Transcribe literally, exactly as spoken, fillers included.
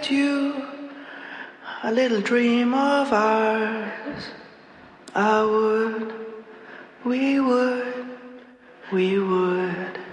left you a little dream of ours. I would, we would, we would